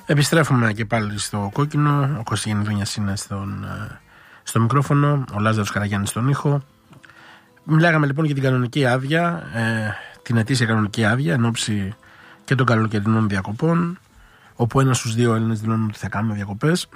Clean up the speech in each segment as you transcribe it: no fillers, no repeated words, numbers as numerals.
Επιστρέφουμε και πάλι στο κόκκινο. Ο Κώστας Γεννηδούνιας είναι στο μικρόφωνο, ο Λάζαρος Καραγιάννης στον ήχο. Μιλάγαμε λοιπόν για την κανονική άδεια, την ετήσια κανονική άδεια εν ώψη και των καλοκαιρινών διακοπών, όπου 1 στους 2 Έλληνες δηλώνουν ότι θα κάνουν διακοπές.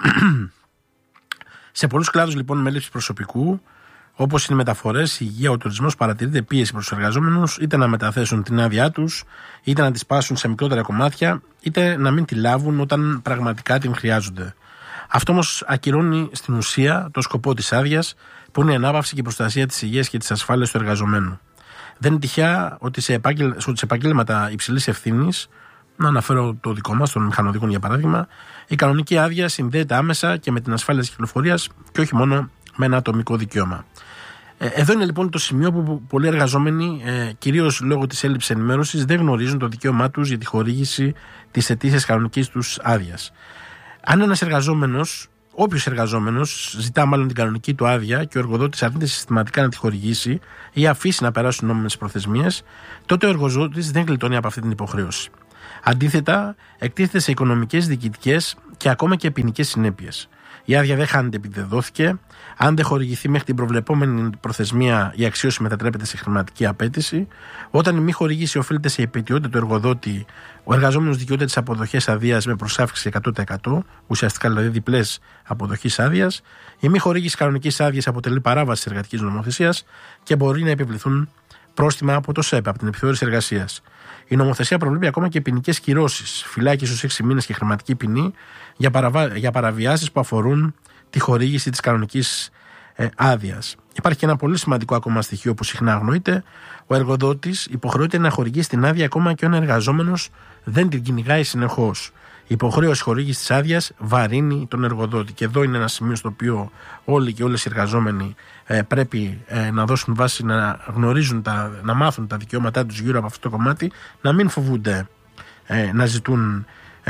Σε πολλούς κλάδους λοιπόν με έλλειψη προσωπικού, όπως είναι οι μεταφορές, η υγεία, ο τουρισμός, παρατηρείται πίεση προς τους εργαζόμενους είτε να μεταθέσουν την άδειά τους, είτε να τη σπάσουν σε μικρότερα κομμάτια, είτε να μην τη λάβουν όταν πραγματικά την χρειάζονται. Αυτό όμως ακυρώνει στην ουσία το σκοπό της άδειας, που είναι η ανάπαυση και η προστασία της υγείας και της ασφάλειας του εργαζομένου. Δεν είναι τυχαία ότι σε επαγγέλματα υψηλής ευθύνης, να αναφέρω το δικό μας, των μηχανοδικών για παράδειγμα, η κανονική άδεια συνδέεται άμεσα και με την ασφάλεια της κυκλοφορίας και όχι μόνο με ένα ατομικό δικαίωμα. Εδώ είναι λοιπόν το σημείο που πολλοί εργαζόμενοι, κυρίως λόγω της έλλειψης ενημέρωσης, δεν γνωρίζουν το δικαίωμά τους για τη χορήγηση της ετήσιας κανονικής τους άδειας. Αν ένας εργαζόμενος, όποιος εργαζόμενος, ζητά μάλλον την κανονική του άδεια και ο εργοδότης αρνείται συστηματικά να τη χορηγήσει ή αφήσει να περάσουν νόμιμες προθεσμίες, τότε ο εργοδότης δεν γλιτώνει από αυτή την υποχρέωση. Αντίθετα, εκτίθεται σε οικονομικές, διοικητικές και ακόμα και ποινικές συνέπειες. Η άδεια δεν χάνεται επειδή δεν δόθηκε. Αν δεν χορηγηθεί μέχρι την προβλεπόμενη προθεσμία, η αξίωση μετατρέπεται σε χρηματική απέτηση. Όταν η μη χορηγήση οφείλεται σε υπαιτιότητα του εργοδότη, ο εργαζόμενος δικαιούται τις αποδοχές αδείας με προσάυξη 100%, ουσιαστικά δηλαδή διπλές αποδοχής άδειας. Η μη χορήγηση κανονικής άδειας αποτελεί παράβαση της εργατικής νομοθεσίας και μπορεί να επιβληθούν πρόστιμα από το ΣΕΠ, από την επιθεώρηση εργασίας. Η νομοθεσία προβλέπει ακόμα και ποινικές κυρώσεις, φυλάκιση στους 6 μήνες και χρηματική ποινή για παραβιάσεις που αφορούν τη χορήγηση της κανονικής άδειας. Υπάρχει και ένα πολύ σημαντικό ακόμα στοιχείο που συχνά αγνοείται. Ο εργοδότης υποχρεούται να χορηγήσει την άδεια ακόμα και αν ο εργαζόμενος δεν την κυνηγάει συνεχώς. Η υποχρέωση χορήγησης της άδειας βαρύνει τον εργοδότη. Και εδώ είναι ένα σημείο στο οποίο όλοι και όλες οι εργαζόμενοι πρέπει να δώσουν βάση, να γνωρίζουν, να μάθουν τα δικαιώματά τους γύρω από αυτό το κομμάτι, να μην φοβούνται να ζητούν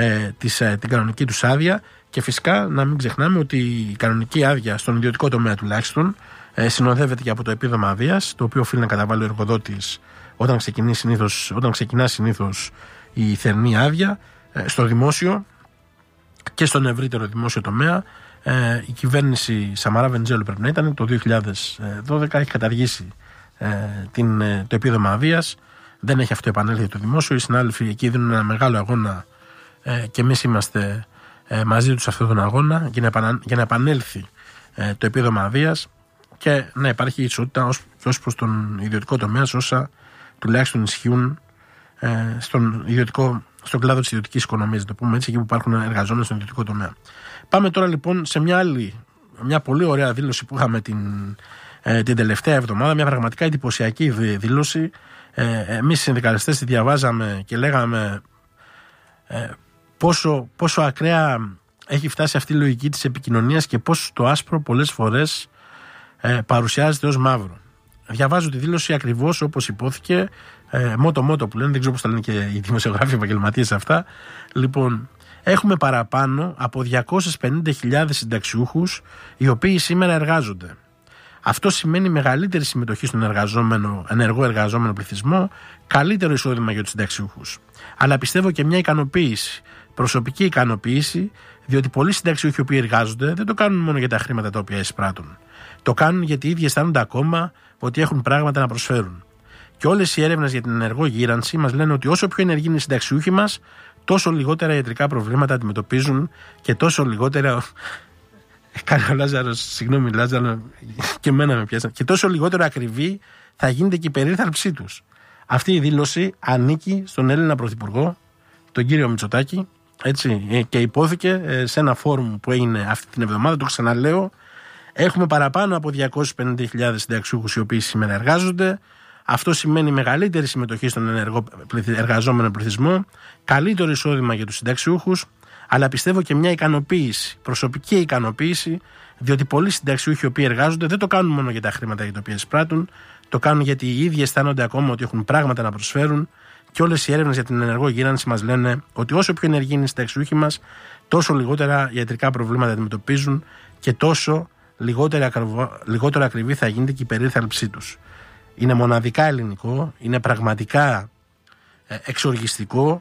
την κανονική τους άδεια. Και φυσικά να μην ξεχνάμε ότι η κανονική άδεια στον ιδιωτικό τομέα τουλάχιστον συνοδεύεται και από το επίδομα αδείας, το οποίο οφείλει να καταβάλει ο εργοδότης όταν ξεκινά συνήθως η θερινή άδεια. Στο δημόσιο και στον ευρύτερο δημόσιο τομέα, η κυβέρνηση Σαμαρά Βενιζέλου πρέπει να ήταν το 2012, έχει καταργήσει το επίδομα αδείας. Δεν έχει αυτό επανέλθει το δημόσιο. Οι συνάδελφοι εκεί δίνουν ένα μεγάλο αγώνα και εμείς είμαστε μαζί τους σε αυτόν τον αγώνα για να επανέλθει το επίδομα αδείας και να υπάρχει ισότητα ως προς τον ιδιωτικό τομέα, όσα τουλάχιστον ισχύουν στον κλάδο της ιδιωτικής οικονομίας, το πούμε έτσι, εκεί που υπάρχουν εργαζόμενοι στον ιδιωτικό τομέα. Πάμε τώρα λοιπόν σε μια πολύ ωραία δήλωση που είχαμε την τελευταία εβδομάδα, μια πραγματικά εντυπωσιακή δήλωση. Εμείς οι συνδικαλιστές τη διαβάζαμε και λέγαμε πόσο ακραία έχει φτάσει αυτή η λογική της επικοινωνίας και πόσο το άσπρο πολλές φορές παρουσιάζεται ως μαύρο. Διαβάζω τη δήλωση ακριβώς όπως υπόθηκε, μότο που λένε, δεν ξέρω πώς τα λένε και οι δημοσιογράφοι επαγγελματίες αυτά. Λοιπόν, έχουμε παραπάνω από 250.000 συνταξιούχους οι οποίοι σήμερα εργάζονται. Αυτό σημαίνει μεγαλύτερη συμμετοχή στον ενεργό εργαζόμενο πληθυσμό, καλύτερο εισόδημα για τους συνταξιούχους. Αλλά πιστεύω και μια ικανοποίηση, προσωπική ικανοποίηση, διότι πολλοί συνταξιούχοι οι οποίοι εργάζονται δεν το κάνουν μόνο για τα χρήματα τα οποία εισπράττουν. Το κάνουν γιατί οι ίδιοι αισθάνονται ακόμα ότι έχουν πράγματα να προσφέρουν. Και όλες οι έρευνες για την ενεργό γύρανση μας λένε ότι όσο πιο ενεργοί είναι οι συνταξιούχοι μας, τόσο λιγότερα ιατρικά προβλήματα αντιμετωπίζουν και τόσο λιγότερα. Κάνει ο Λάζαρος, συγγνώμη Λάζαρο, και εμένα με πιάσαν. Και τόσο λιγότερο ακριβή θα γίνεται και η περίθαλψή τους. Αυτή η δήλωση ανήκει στον Έλληνα Πρωθυπουργό, τον κύριο Μητσοτάκη, έτσι, και υπόθηκε σε ένα φόρουμ που έγινε αυτή την εβδομάδα. Το ξαναλέω, έχουμε παραπάνω από 250.000 συνταξιούχους οι οποίοι σήμερα εργάζονται. Αυτό σημαίνει μεγαλύτερη συμμετοχή στον ενεργό εργαζόμενο πληθυσμό, καλύτερο εισόδημα για τους συνταξιούχους, αλλά πιστεύω και μια ικανοποίηση, προσωπική ικανοποίηση, διότι πολλοί συνταξιούχοι οι οποίοι εργάζονται δεν το κάνουν μόνο για τα χρήματα για τα οποία εισπράττουν, το κάνουν γιατί οι ίδιοι αισθάνονται ακόμα ότι έχουν πράγματα να προσφέρουν και όλες οι έρευνες για την ενεργό γύρανση μας λένε ότι όσο πιο ενεργοί είναι οι συνταξιούχοι μας, τόσο λιγότερα ιατρικά προβλήματα αντιμετωπίζουν και τόσο λιγότερο ακριβή θα γίνεται και η περίθαλψή τους. Είναι μοναδικά ελληνικό, είναι πραγματικά εξοργιστικό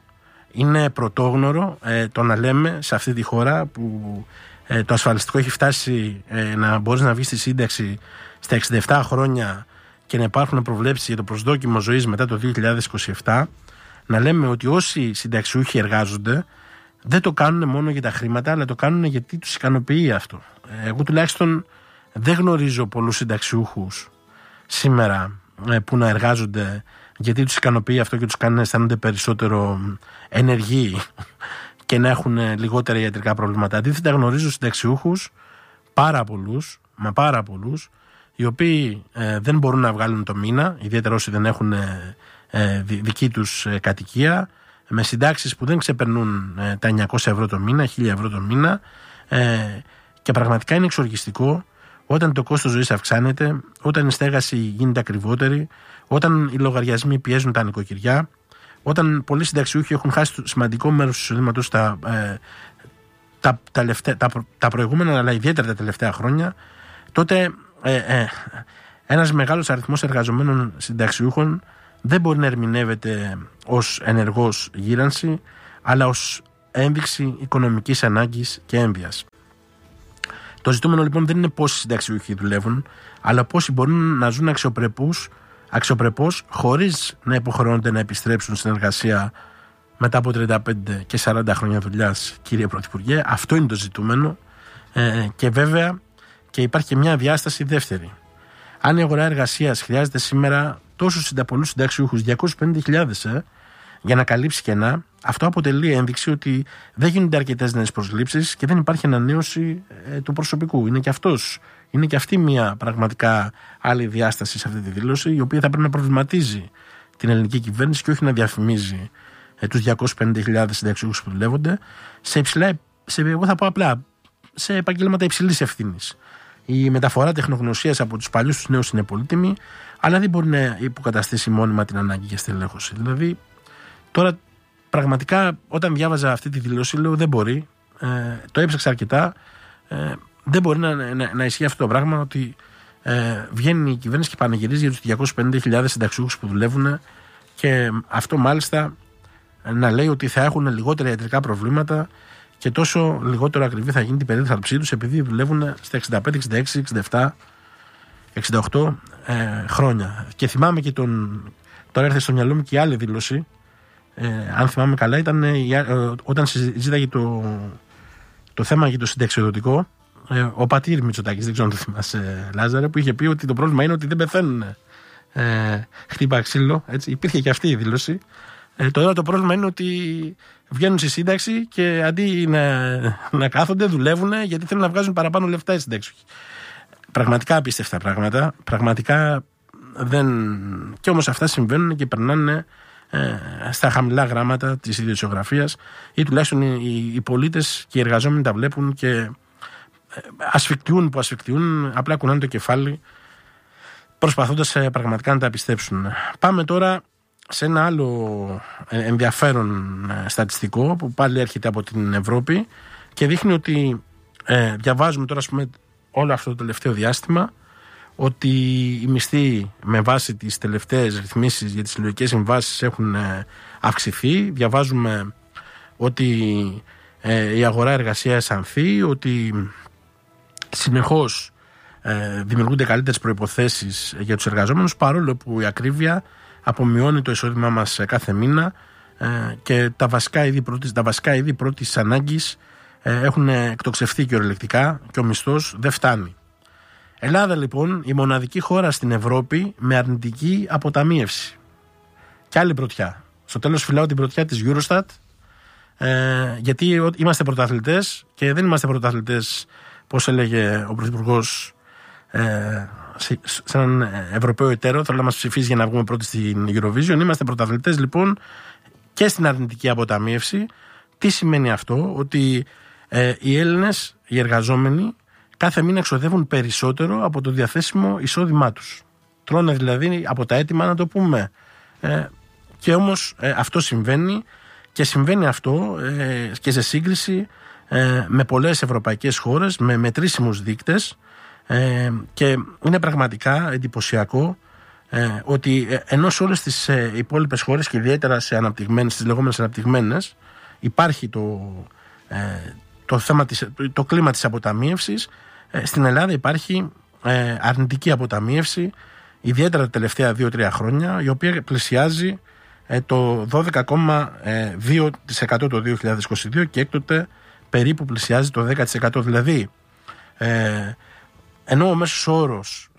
Είναι πρωτόγνωρο το να λέμε σε αυτή τη χώρα που το ασφαλιστικό έχει φτάσει να μπορείς να βγεις στη σύνταξη στα 67 χρόνια και να υπάρχουν προβλέψεις για το προσδόκιμο ζωής μετά το 2027, να λέμε ότι όσοι συνταξιούχοι εργάζονται δεν το κάνουν μόνο για τα χρήματα, αλλά το κάνουν γιατί τους ικανοποιεί αυτό. Εγώ τουλάχιστον δεν γνωρίζω πολλούς συνταξιούχους σήμερα που να εργάζονται γιατί τους ικανοποιεί αυτό και τους κάνει να αισθάνονται περισσότερο ενεργοί και να έχουν λιγότερα ιατρικά προβλήματα. Αντίθετα, γνωρίζω συνταξιούχους πάρα πολλούς, οι οποίοι δεν μπορούν να βγάλουν το μήνα, ιδιαίτερα όσοι δεν έχουν δική τους κατοικία, με συντάξεις που δεν ξεπερνούν τα 900 ευρώ το μήνα, 1000 ευρώ το μήνα, και πραγματικά είναι εξοργιστικό όταν το κόστος ζωής αυξάνεται, όταν η στέγαση γίνεται ακριβότερη, όταν οι λογαριασμοί πιέζουν τα νοικοκυριά, όταν πολλοί συνταξιούχοι έχουν χάσει το σημαντικό μέρος του εισοδήματος τα προηγούμενα, αλλά ιδιαίτερα τα τελευταία χρόνια, τότε ένας μεγάλος αριθμός εργαζομένων συνταξιούχων δεν μπορεί να ερμηνεύεται ως ενεργός γύρανση, αλλά ως ένδειξη οικονομικής ανάγκης και ένδυας. Το ζητούμενο λοιπόν δεν είναι πόσοι συνταξιούχοι δουλεύουν, αλλά πόσοι μπορούν να ζουν αξιοπρεπώς χωρίς να υποχρεώνονται να επιστρέψουν στην εργασία μετά από 35 και 40 χρόνια δουλειάς, κύριε Πρωθυπουργέ. Αυτό είναι το ζητούμενο, και βέβαια και υπάρχει και μια διάσταση δεύτερη. Αν η αγορά εργασίας χρειάζεται σήμερα τόσους πολλούς συνταξιούχους, 250.000 για να καλύψει κενά, αυτό αποτελεί ένδειξη ότι δεν γίνονται αρκετές νέες προσλήψεις και δεν υπάρχει ανανέωση του προσωπικού. Είναι και αυτή μια πραγματικά άλλη διάσταση σε αυτή τη δήλωση, η οποία θα πρέπει να προβληματίζει την ελληνική κυβέρνηση και όχι να διαφημίζει τους 250.000 συνταξιούχους που δουλεύονται εγώ θα πω απλά, σε επαγγέλματα υψηλής ευθύνης. Η μεταφορά τεχνογνωσίας από τους παλιούς στους νέους είναι πολύτιμη, αλλά δεν μπορεί να υποκαταστήσει μόνιμα την ανάγκη για στελέχωση. Δηλαδή, τώρα πραγματικά όταν διάβαζα αυτή τη δήλωση, λέω δεν μπορεί, το έψαξα αρκετά, δεν μπορεί να ισχύει αυτό το πράγμα, ότι βγαίνει η κυβέρνηση και πανηγυρίζει για τους 250.000 συνταξιούχους που δουλεύουν, και αυτό μάλιστα να λέει ότι θα έχουν λιγότερα ιατρικά προβλήματα και τόσο λιγότερο ακριβή θα γίνει την περίθαλψή τους επειδή δουλεύουν στα 65, 66, 67, 68 χρόνια. Και θυμάμαι και τώρα έρθε στο μυαλό μου και η άλλη δήλωση, αν θυμάμαι καλά, ήταν όταν συζήταγε το θέμα για το συνταξιοδοτικό, ο πατήρ Μητσοτάκης, δεν ξέρω αν το θυμάσαι, Λάζαρε, που είχε πει ότι το πρόβλημα είναι ότι δεν πεθαίνουν χτύπα ξύλο, έτσι. Υπήρχε και αυτή η δήλωση. Τώρα το πρόβλημα είναι ότι βγαίνουν στη σύνταξη και αντί να κάθονται, δουλεύουν γιατί θέλουν να βγάζουν παραπάνω λεφτά οι συνταξιούχοι. Πραγματικά απίστευτα πράγματα. Πραγματικά δεν. Και όμως αυτά συμβαίνουν και περνάνε στα χαμηλά γράμματα της ιδιοσιογραφίας, ή τουλάχιστον οι πολίτες και οι εργαζόμενοι τα βλέπουν και ασφικτιούν, απλά κουνάνε το κεφάλι προσπαθώντας πραγματικά να τα πιστέψουν. Πάμε τώρα σε ένα άλλο ενδιαφέρον στατιστικό που πάλι έρχεται από την Ευρώπη και δείχνει ότι διαβάζουμε τώρα, ας πούμε, όλο αυτό το τελευταίο διάστημα ότι οι μισθοί με βάση τις τελευταίες ρυθμίσεις για τις συλλογικές συμβάσεις έχουν αυξηθεί. Διαβάζουμε ότι η αγορά εργασίας ανθεί, ότι συνεχώς δημιουργούνται καλύτερες προϋποθέσεις για τους εργαζόμενους, παρόλο που η ακρίβεια απομειώνει το εισόδημά μας κάθε μήνα και τα βασικά είδη πρώτης ανάγκης έχουν εκτοξευθεί κυριολεκτικά και ο μισθός δεν φτάνει. Ελλάδα λοιπόν, η μοναδική χώρα στην Ευρώπη με αρνητική αποταμίευση. Και άλλη πρωτιά. Στο τέλος φυλάω την πρωτιά της Eurostat, γιατί είμαστε πρωταθλητές και δεν είμαστε πρωταθλητές, πώς έλεγε ο Πρωθυπουργός, σε έναν Ευρωπαίο εταίρο, θέλω να μας ψηφίσει για να βγούμε πρώτοι στην Eurovision. Είμαστε πρωταθλητές λοιπόν και στην αρνητική αποταμίευση. Τι σημαίνει αυτό? Ότι οι Έλληνες, οι εργαζόμενοι, κάθε μήνα εξοδεύουν περισσότερο από το διαθέσιμο εισόδημά τους. Τρώνε δηλαδή από τα έτοιμα, να το πούμε. Και όμως αυτό συμβαίνει, και συμβαίνει αυτό και σε σύγκριση με πολλές ευρωπαϊκές χώρες, με μετρήσιμους δείκτες, και είναι πραγματικά εντυπωσιακό ότι ενώ σε όλες τις υπόλοιπες χώρες και ιδιαίτερα σε αναπτυγμένες, στις λεγόμενες αναπτυγμένες, υπάρχει το θέμα το κλίμα της αποταμίευσης, στην Ελλάδα υπάρχει αρνητική αποταμίευση, ιδιαίτερα τα τελευταία 2-3 χρόνια, η οποία πλησιάζει το 12,2% το 2022 και έκτοτε περίπου πλησιάζει το 10%. Δηλαδή, ενώ ο μέσος όρος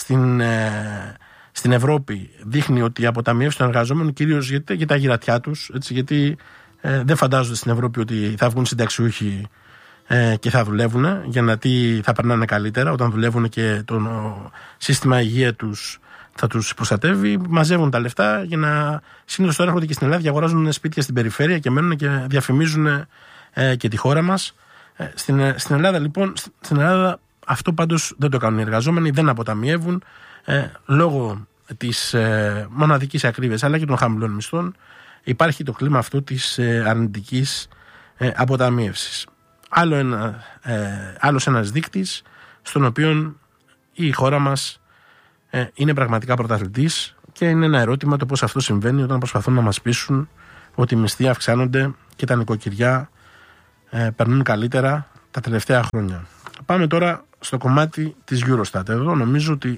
στην Ευρώπη δείχνει ότι η αποταμίευση των εργαζόμενων κυρίως για τα γυρατιά τους, έτσι, γιατί δεν φαντάζονται στην Ευρώπη ότι θα βγουν συνταξιούχοι και θα δουλεύουν, γιατί θα περνάνε καλύτερα όταν δουλεύουν και το σύστημα υγεία τους θα τους προστατεύει. Μαζεύουν τα λεφτά για να συνήθως τώρα έρχονται και στην Ελλάδα και αγοράζουν σπίτια στην περιφέρεια και μένουν και διαφημίζουν και τη χώρα μας. Στην Ελλάδα λοιπόν, στην Ελλάδα αυτό πάντως δεν το κάνουν οι εργαζόμενοι, δεν αποταμιεύουν λόγω της μοναδικής ακρίβειας αλλά και των χαμηλών μισθών. Υπάρχει το κλίμα αυτό της αρνητικής αποταμίευσης. Άλλος ένας δείκτης στον οποίο η χώρα μας είναι πραγματικά πρωταθλητής και είναι ένα ερώτημα το πώς αυτό συμβαίνει όταν προσπαθούν να μας πείσουν ότι οι μισθοί αυξάνονται και τα νοικοκυριά περνούν καλύτερα τα τελευταία χρόνια. Πάμε τώρα στο κομμάτι της Eurostat. Εδώ νομίζω ότι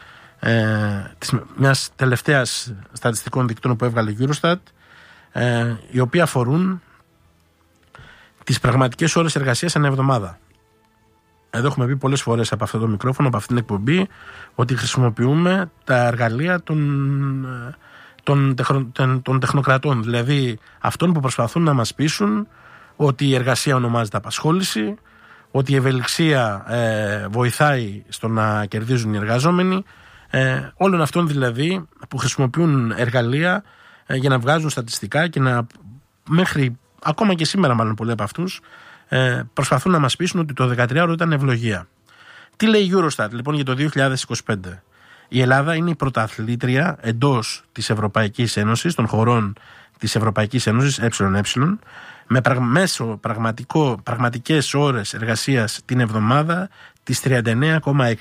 μιας τελευταίας στατιστικών δικτών που έβγαλε η Eurostat, οι οποίοι αφορούν τις πραγματικές ώρες εργασίας ανά εβδομάδα. Εδώ έχουμε πει πολλές φορές από αυτό το μικρόφωνο, από αυτήν την εκπομπή, ότι χρησιμοποιούμε τα εργαλεία των τεχνοκρατών. Δηλαδή αυτών που προσπαθούν να μας πείσουν ότι η εργασία ονομάζεται απασχόληση, ότι η ευελιξία βοηθάει στο να κερδίζουν οι εργαζόμενοι. Όλων αυτών δηλαδή που χρησιμοποιούν εργαλεία για να βγάζουν στατιστικά και να μέχρι ακόμα και σήμερα μάλλον πολλοί από αυτούς προσπαθούν να μας πείσουν ότι το 13ωρο ήταν ευλογία. Τι λέει η Eurostat λοιπόν για το 2025? Η Ελλάδα είναι η πρωταθλήτρια εντός της Ευρωπαϊκής Ένωσης, των χωρών της Ευρωπαϊκής Ένωσης ΕΕ, με μέσο πραγματικές ώρες εργασίας την εβδομάδα της 39,6.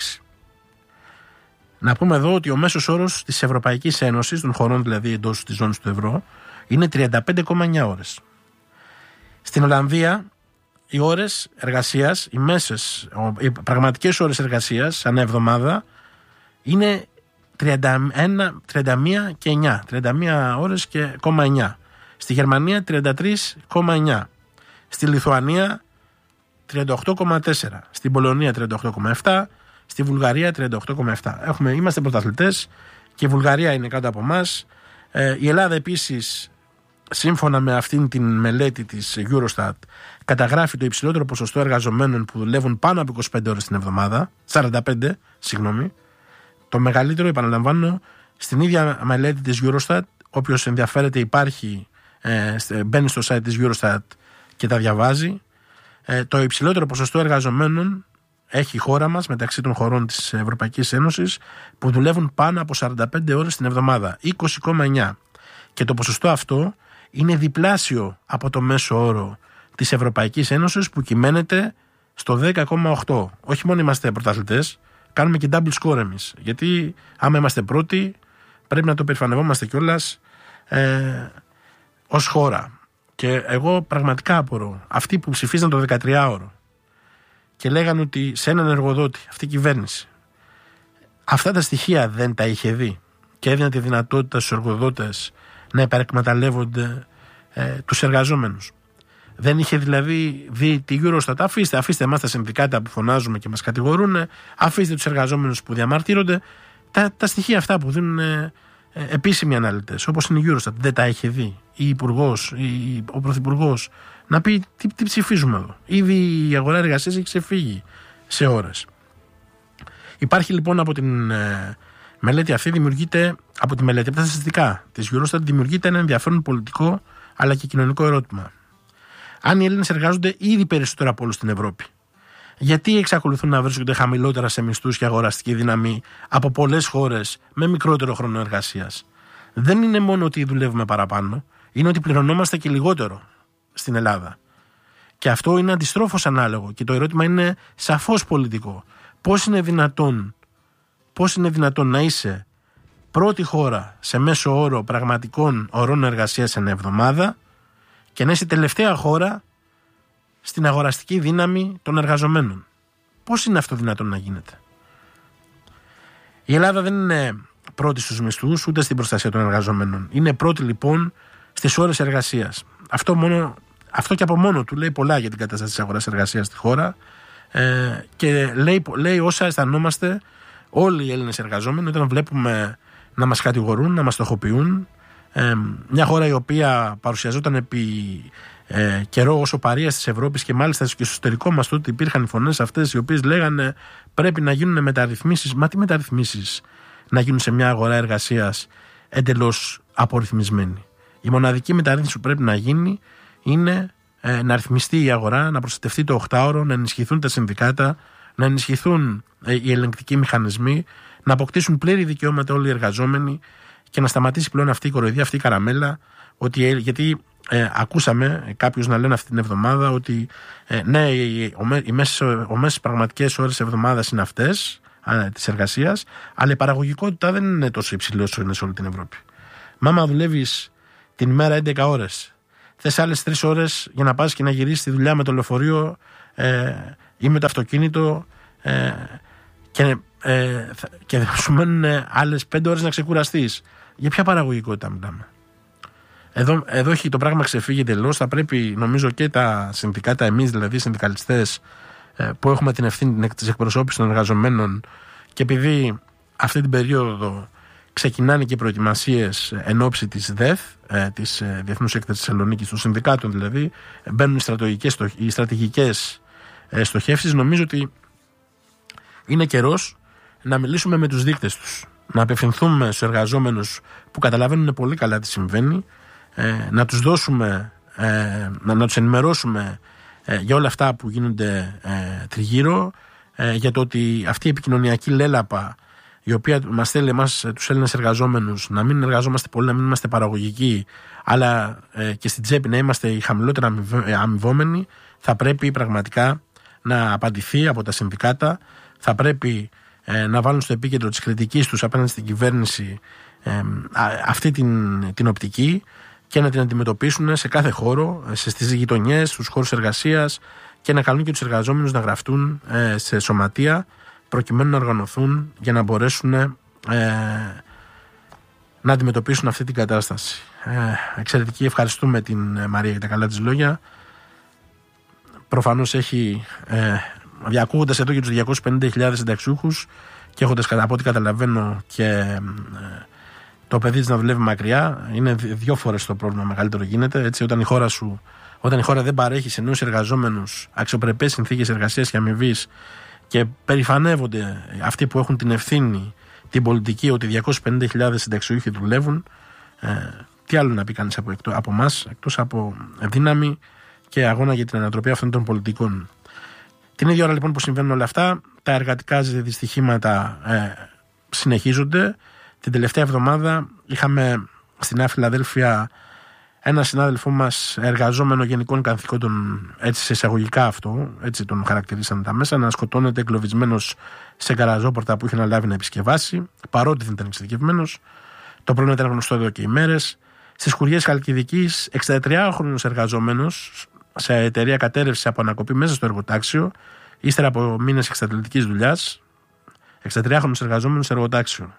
Να πούμε εδώ ότι ο μέσος όρος της Ευρωπαϊκής Ένωσης, των χωρών δηλαδή εντός της ζώνης του ευρώ, είναι 35,9 ώρες. Στην Ολλανδία οι ώρες εργασίας, οι πραγματικές ώρες εργασίας ανά εβδομάδα είναι 31 ώρες και 9. Στη Γερμανία 33,9. Στη Λιθουανία 38,4. Στην Πολωνία 38,7. Στη Βουλγαρία 38,7. Είμαστε πρωταθλητές και η Βουλγαρία είναι κάτω από εμάς. Η Ελλάδα επίσης, σύμφωνα με αυτήν την μελέτη της Eurostat, καταγράφει το υψηλότερο ποσοστό εργαζομένων που δουλεύουν πάνω από 25 ώρες την εβδομάδα, 45, συγγνώμη. Το μεγαλύτερο, επαναλαμβάνω, στην ίδια μελέτη της Eurostat, όποιος ενδιαφέρεται μπαίνει στο site της Eurostat και τα διαβάζει. Το υψηλότερο ποσοστό εργαζομένων έχει η χώρα μας μεταξύ των χωρών της Ευρωπαϊκής Ένωσης που δουλεύουν πάνω από 45 ώρες την εβδομάδα, 20,9. Και το ποσοστό αυτό είναι διπλάσιο από το μέσο όρο της Ευρωπαϊκής Ένωσης που κυμαίνεται στο 10,8. Όχι μόνο είμαστε πρωταθλητές, κάνουμε και double score εμείς. Γιατί άμα είμαστε πρώτοι πρέπει να το περηφανευόμαστε κιόλας ως χώρα. Και εγώ πραγματικά απορώ. Αυτοί που ψηφίζαν το 13ωρο και λέγανε ότι σε έναν εργοδότη, αυτή η κυβέρνηση, αυτά τα στοιχεία δεν τα είχε δει και έδινε τη δυνατότητα στους εργοδότες να υπερεκμεταλλεύονται τους εργαζόμενους. Δεν είχε δηλαδή δει τη Eurostat? Αφήστε εμάς τα συνδικάτα που φωνάζουμε και μας κατηγορούν, αφήστε τους εργαζόμενους που διαμαρτύρονται. Τα στοιχεία αυτά που δίνουν επίσημοι αναλυτές, όπως είναι η Eurostat, δεν τα είχε δει η Υπουργός, ο Πρωθυπουργός, να πει τι ψηφίζουμε εδώ? Ήδη η αγορά εργασίας έχει ξεφύγει σε ώρες. Υπάρχει λοιπόν από την μελέτη αυτή, από τα στατιστικά της Eurostat, δημιουργείται ένα ενδιαφέρον πολιτικό αλλά και κοινωνικό ερώτημα. Αν οι Έλληνες εργάζονται ήδη περισσότερο από όλους στην Ευρώπη, γιατί εξακολουθούν να βρίσκονται χαμηλότερα σε μισθούς και αγοραστική δύναμη από πολλές χώρες με μικρότερο χρόνο εργασίας? Δεν είναι μόνο ότι δουλεύουμε παραπάνω, είναι ότι πληρωνόμαστε και λιγότερο στην Ελλάδα. Και αυτό είναι αντιστρόφως ανάλογο και το ερώτημα είναι σαφώς πολιτικό. Πώς είναι δυνατόν να είσαι πρώτη χώρα σε μέσο όρο πραγματικών ωρών εργασίας εν εβδομάδα και να είσαι τελευταία χώρα στην αγοραστική δύναμη των εργαζομένων. Πώς είναι αυτό δυνατόν να γίνεται? Η Ελλάδα δεν είναι πρώτη στους μισθούς ούτε στην προστασία των εργαζομένων. Είναι πρώτη λοιπόν στις ώρες εργασίας. Αυτό και από μόνο του λέει πολλά για την κατάσταση της αγοράς εργασίας στη χώρα και λέει όσα αισθανόμαστε όλοι οι Έλληνες εργαζόμενοι όταν βλέπουμε να μας κατηγορούν, να μας στοχοποιούν. Μια χώρα η οποία παρουσιαζόταν επί καιρό ως ο παρείας της Ευρώπης και μάλιστα και στο εσωτερικό μας τότε υπήρχαν οι φωνές αυτές οι οποίες λέγανε πρέπει να γίνουν μεταρρυθμίσεις. Μα τι μεταρρυθμίσεις να γίνουν σε μια αγορά εργασίας εντελώς απορριθμισμένη? Η μοναδική μεταρρύθμιση που πρέπει να γίνει είναι να ρυθμιστεί η αγορά, να προστατευτεί το 8ωρο, να ενισχυθούν τα συνδικάτα, να ενισχυθούν οι ελεγκτικοί μηχανισμοί, να αποκτήσουν πλήρη δικαιώματα όλοι οι εργαζόμενοι και να σταματήσει πλέον αυτή η κοροϊδία, αυτή η καραμέλα. Γιατί ακούσαμε κάποιους να λένε αυτή την εβδομάδα ότι ναι, οι μέσες πραγματικές ώρες εβδομάδας είναι αυτές της εργασίας, αλλά η παραγωγικότητα δεν είναι τόσο υψηλή όσο είναι σε όλη την Ευρώπη. Άμα δουλεύεις την ημέρα 11 ώρες, θες άλλες 3 ώρες για να πας και να γυρίσεις τη δουλειά με το λεωφορείο ή με το αυτοκίνητο και σου μένουν άλλες 5 ώρες να ξεκουραστείς. Για ποια παραγωγικότητα μιλάμε? Εδώ έχει το πράγμα ξεφύγει τελώς. Θα πρέπει νομίζω και τα συνδικάτα, εμείς δηλαδή οι συνδικαλιστές που έχουμε την ευθύνη της εκπροσώπησης των εργαζομένων και επειδή αυτή την περίοδο ξεκινάνε και προετοιμασίες εν ώψη της ΔΕΘ, της Διεθνούς Έκτασης Θεσσαλονίκης, των συνδικάτων δηλαδή, μπαίνουν οι στρατηγικές στοχεύσεις. Νομίζω ότι είναι καιρός να μιλήσουμε με τους δείκτες τους, να απευθυνθούμε στους εργαζόμενους που καταλαβαίνουν πολύ καλά τι συμβαίνει, να τους δώσουμε, να τους ενημερώσουμε για όλα αυτά που γίνονται τριγύρω, για το ότι αυτή η επικοινωνιακή λέλαπα η οποία μας θέλει εμάς τους Έλληνες εργαζόμενους να μην εργαζόμαστε πολύ, να μην είμαστε παραγωγικοί, αλλά και στην τσέπη να είμαστε οι χαμηλότερα αμοιβόμενοι, θα πρέπει πραγματικά να απαντηθεί από τα συνδικάτα. Θα πρέπει να βάλουν στο επίκεντρο της κριτικής τους απέναντι στην κυβέρνηση αυτή την οπτική και να την αντιμετωπίσουν σε κάθε χώρο, στις γειτονιές, στους χώρους εργασίας και να καλούν και τους εργαζόμενους να γραφτούν σε σωματεία προκειμένου να οργανωθούν για να μπορέσουν να αντιμετωπίσουν αυτή την κατάσταση. Εξαιρετική, ευχαριστούμε την Μαρία για τα καλά της λόγια. Προφανώς έχει, ακούγοντας εδώ για τους 250.000 συνταξιούχους και έχοντας από ό,τι καταλαβαίνω και το παιδί της να δουλεύει μακριά, είναι 2 φορές το πρόβλημα μεγαλύτερο γίνεται. Έτσι, όταν η χώρα δεν παρέχει σε νέους εργαζόμενους αξιοπρεπές συνθήκες εργασίας και αμοιβής και περηφανεύονται αυτοί που έχουν την ευθύνη, την πολιτική, ότι 250.000 συνταξιούχοι δουλεύουν, τι άλλο να πει κανείς από εμάς, εκτός από δύναμη και αγώνα για την ανατροπή αυτών των πολιτικών. Την ίδια ώρα λοιπόν που συμβαίνουν όλα αυτά, τα εργατικά δυστυχήματα συνεχίζονται. Την τελευταία εβδομάδα είχαμε στην Νέα Φιλαδέλφια ένα συνάδελφό μας, εργαζόμενο γενικών καθηκόντων, έτσι σε εισαγωγικά αυτό, έτσι τον χαρακτηρίσαν τα μέσα, να σκοτώνεται εγκλωβισμένος σε γκαραζόπορτα που είχε αναλάβει να επισκευάσει, παρότι δεν ήταν εξειδικευμένος. Το πρόβλημα ήταν γνωστό εδώ και ημέρες. Στις Χουριές Χαλκιδικής, 63χρονος εργαζόμενος σε εταιρεία κατέρευσε από ανακοπή μέσα στο εργοτάξιο, ύστερα από μήνες εξατλητικής δουλειάς. 63χρονος εργαζόμενος σε εργοτάξιο.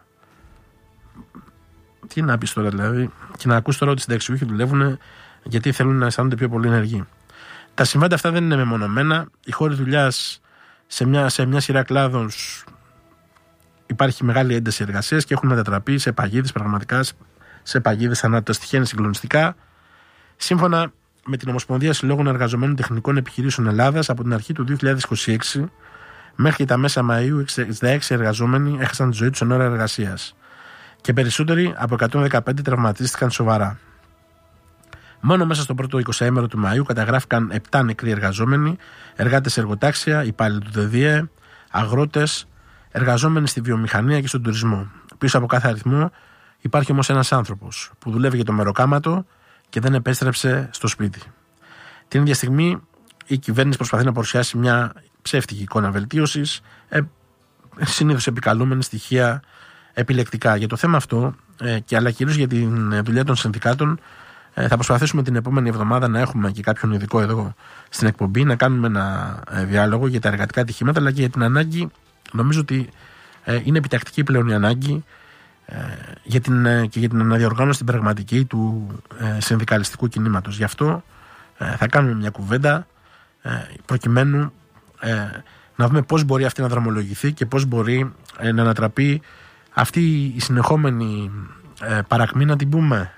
Τι να πεις τώρα δηλαδή, και να ακούς τώρα ότι οι συνταξιούχοι δουλεύουν γιατί θέλουν να αισθάνονται πιο πολύ ενεργοί. Τα συμβάντα αυτά δεν είναι μεμονωμένα. Οι χώροι δουλειάς σε μια σειρά κλάδων υπάρχει μεγάλη ένταση εργασίας και έχουν μετατραπεί σε παγίδες, πραγματικά σε παγίδες θανάτου. Τα στοιχεία είναι συγκλονιστικά. Σύμφωνα με την Ομοσπονδία Συλλόγων Εργαζομένων Τεχνικών Επιχειρήσεων Ελλάδας, από την αρχή του 2026 μέχρι τα μέσα Μαΐου, 66 εργαζόμενοι έχασαν τη ζωή τους εν ώρα εργασίας. Και περισσότεροι από 115 τραυματίστηκαν σοβαρά. Μόνο μέσα στο πρώτο 20ήμερο του Μαΐου καταγράφηκαν 7 νεκροί εργαζόμενοι, εργάτες σε εργοτάξια, υπάλληλοι του ΔΔΕ, αγρότες, εργαζόμενοι στη βιομηχανία και στον τουρισμό. Πίσω από κάθε αριθμό υπάρχει όμως ένας άνθρωπος που δουλεύει για το μεροκάματο και δεν επέστρεψε στο σπίτι. Την ίδια στιγμή η κυβέρνηση προσπαθεί να παρουσιάσει μια ψεύτικη εικόνα βελτίωσης, συνήθως επικαλούμενη στοιχεία επιλεκτικά. Για το θέμα αυτό, αλλά κυρίως για τη δουλειά των συνδικάτων, θα προσπαθήσουμε την επόμενη εβδομάδα να έχουμε και κάποιον ειδικό εδώ στην εκπομπή, να κάνουμε ένα διάλογο για τα εργατικά ατυχήματα, αλλά και για την ανάγκη, νομίζω ότι είναι επιτακτική πλέον η ανάγκη και για την αναδιοργάνωση την πραγματική του συνδικαλιστικού κινήματος. Γι' αυτό θα κάνουμε μια κουβέντα προκειμένου να δούμε πώς μπορεί αυτή να δρομολογηθεί και πώς μπορεί να ανατραπεί αυτή η συνεχόμενη παρακμή, να την πούμε,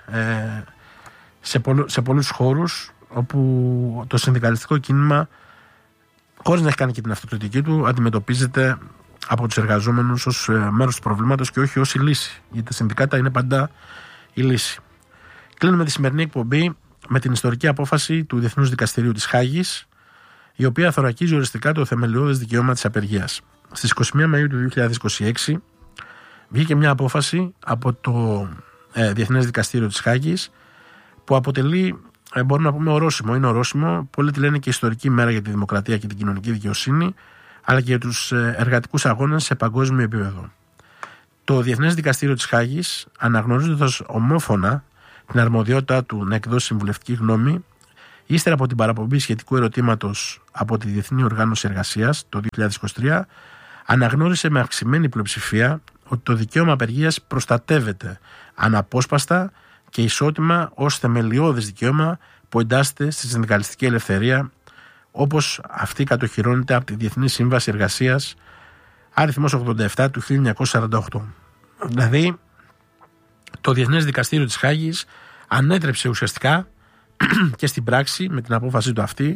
σε πολλούς χώρους όπου το συνδικαλιστικό κίνημα, χωρίς να έχει κάνει και την αυτοκριτική του, αντιμετωπίζεται από τους εργαζόμενους ως μέρος του προβλήματος και όχι ως η λύση. Γιατί τα συνδικάτα είναι πάντα η λύση. Κλείνουμε τη σημερινή εκπομπή με την ιστορική απόφαση του Διεθνούς Δικαστηρίου της Χάγης, η οποία θωρακίζει οριστικά το θεμελιώδες δικαίωμα της απεργίας. Στις 21 Μαΐου του 2026 βγήκε μια απόφαση από το Διεθνές Δικαστήριο της Χάγης, που αποτελεί, μπορούμε να πούμε, ορόσημο. Είναι ορόσημο, πολλοί τη λένε και ιστορική μέρα για τη δημοκρατία και την κοινωνική δικαιοσύνη, αλλά και για τους εργατικούς αγώνες σε παγκόσμιο επίπεδο. Το Διεθνές Δικαστήριο της Χάγης, αναγνωρίζοντας ομόφωνα την αρμοδιότητά του να εκδώσει συμβουλευτική γνώμη, ύστερα από την παραπομπή σχετικού ερωτήματος από τη Διεθνή Οργάνωση Εργασίας το 2023, αναγνώρισε με αυξημένη πλειοψηφία ότι το δικαίωμα απεργίας προστατεύεται αναπόσπαστα και ισότιμα ως θεμελιώδες δικαίωμα που εντάσσεται στη συνδικαλιστική ελευθερία, όπως αυτή κατοχυρώνεται από τη Διεθνή Σύμβαση Εργασίας αριθμός 87 του 1948. Δηλαδή, το Διεθνές Δικαστήριο της Χάγης ανέτρεψε ουσιαστικά και στην πράξη, με την απόφαση του αυτή,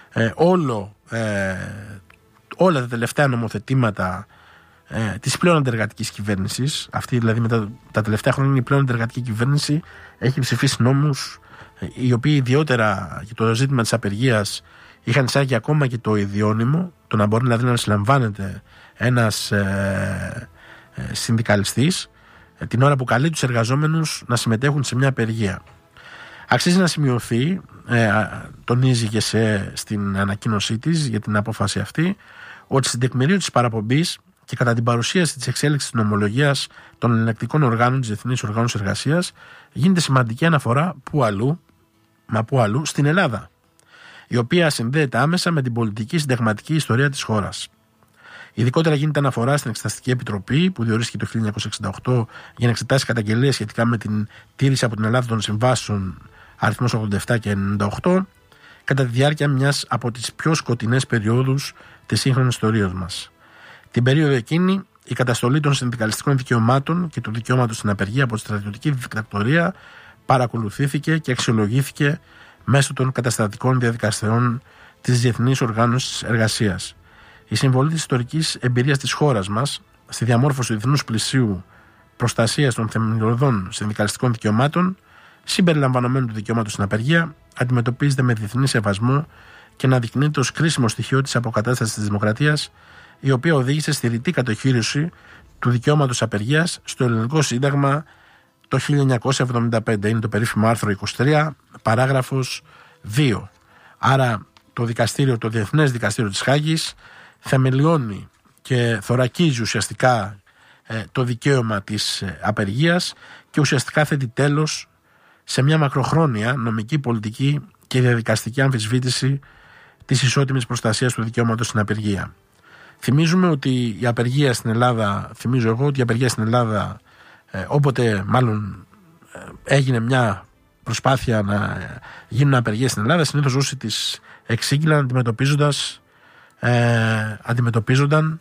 όλα τα τελευταία νομοθετήματα της πλέον αντεργατικής κυβέρνησης. Αυτή δηλαδή τα τελευταία χρόνια η πλέον αντεργατική κυβέρνηση έχει ψηφίσει νόμους οι οποίοι ιδιότερα για το ζήτημα της απεργίας είχαν εισάγει ακόμα και το ιδιώνυμο, το να μπορεί δηλαδή να συλλαμβάνεται ένας συνδικαλιστής την ώρα που καλεί τους εργαζόμενους να συμμετέχουν σε μια απεργία. Αξίζει να σημειωθεί, τονίζει και στην ανακοίνωσή της για την απόφαση αυτή, ότι στην τεκμηρίου της παραπομπής και κατά την παρουσίαση της εξέλιξης της νομολογίας των ελεγκτικών οργάνων της Διεθνής Οργάνωσης Εργασίας γίνεται σημαντική αναφορά πού αλλού στην Ελλάδα, η οποία συνδέεται άμεσα με την πολιτική συνταγματική ιστορία της χώρας. Ειδικότερα γίνεται αναφορά στην Εξεταστική Επιτροπή που διορίστηκε το 1968 για να εξετάσει καταγγελίες σχετικά με την τήρηση από την Ελλάδα των συμβάσεων αριθμός 87 και 98 κατά τη διάρκεια μιας από τις πιο σκοτεινές περιόδους της σύγχρονης ιστορίας μας. Την περίοδο εκείνη, η καταστολή των συνδικαλιστικών δικαιωμάτων και του δικαιώματος στην απεργία από τη στρατιωτική δικτατορία παρακολουθήθηκε και αξιολογήθηκε μέσω των καταστατικών διαδικασιών της Διεθνής Οργάνωσης Εργασίας. Η συμβολή της ιστορικής εμπειρίας της χώρας μας στη διαμόρφωση του διεθνούς πλαισίου προστασίας των θεμελιωδών συνδικαλιστικών δικαιωμάτων, συμπεριλαμβανομένου του δικαιώματος στην απεργία, αντιμετωπίζεται με διεθνή σεβασμό και αναδεικνύεται ως κρίσιμο στοιχείο της αποκατάστασης της δημοκρατίας, η οποία οδήγησε στη ρητή κατοχήρωση του δικαιώματος απεργίας στο Ελληνικό Σύνταγμα το 1975. Είναι το περίφημο άρθρο 23, παράγραφος 2. Άρα το Διεθνές Δικαστήριο της Χάγης θεμελιώνει και θωρακίζει ουσιαστικά το δικαίωμα της απεργίας και ουσιαστικά θέτει τέλος σε μια μακροχρόνια νομική, πολιτική και διαδικαστική αμφισβήτηση της ισότιμης προστασίας του δικαιώματος στην απεργία. Θυμίζω ότι η απεργία στην Ελλάδα, όποτε μάλλον έγινε μια προσπάθεια να γίνουν απεργίες στην Ελλάδα, συνήθως όσοι τις εξήγηλαν αντιμετωπίζονταν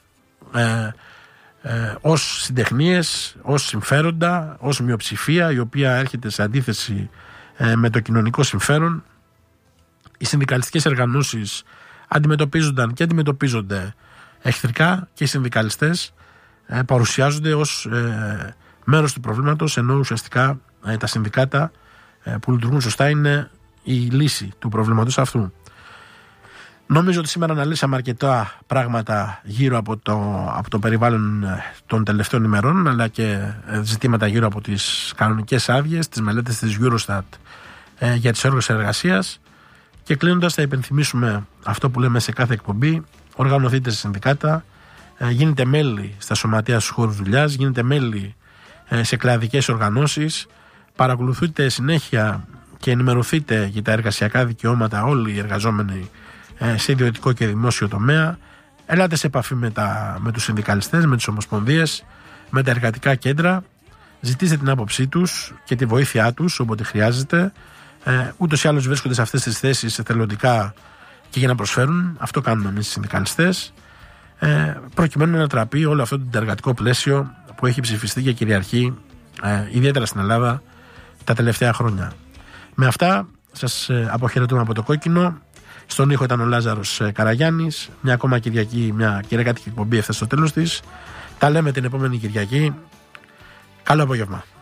ως συντεχνίες, ως συμφέροντα, ως μειοψηφία η οποία έρχεται σε αντίθεση με το κοινωνικό συμφέρον. Οι συνδικαλιστικές οργανώσεις αντιμετωπίζονταν και αντιμετωπίζονται εχθρικά και οι συνδικαλιστές παρουσιάζονται ως μέρος του προβλήματος, ενώ ουσιαστικά τα συνδικάτα που λειτουργούν σωστά είναι η λύση του προβλήματος αυτού. Νομίζω ότι σήμερα αναλύσαμε αρκετά πράγματα γύρω από το περιβάλλον των τελευταίων ημερών, αλλά και ζητήματα γύρω από τις κανονικές άδειες, τις μελέτες της Eurostat για τις όρους εργασίας. Και κλείνοντας, θα υπενθυμίσουμε αυτό που λέμε σε κάθε εκπομπή: οργανωθείτε σε συνδικάτα, γίνετε μέλη στα σωματεία στους χώρους δουλειάς, γίνετε μέλη σε κλαδικές οργανώσεις. Παρακολουθείτε συνέχεια και ενημερωθείτε για τα εργασιακά δικαιώματα όλοι οι εργαζόμενοι σε ιδιωτικό και δημόσιο τομέα. Ελάτε σε επαφή με τους συνδικαλιστές, με τις ομοσπονδίες, με τα εργατικά κέντρα. Ζητήστε την άποψή τους και τη βοήθειά τους όποτε χρειάζεται. Ούτως ή άλλως βρίσκονται σε αυτές τις θέσεις εθελοντικά και για να προσφέρουν. Αυτό κάνουμε εμείς οι συνδικαλιστές, προκειμένου να τραπεί όλο αυτό το εργατικό πλαίσιο που έχει ψηφιστεί και κυριαρχεί ιδιαίτερα στην Ελλάδα τα τελευταία χρόνια. Με αυτά σας αποχαιρετούμε από το Κόκκινο. Στον ήχο ήταν ο Λάζαρος Καραγιάννης. Μια ακόμα Κυριακή, μια κυριακάτικη εκπομπή έφτασε στο τέλος της. Τα λέμε την επόμενη Κυριακή. Καλό απόγευμα.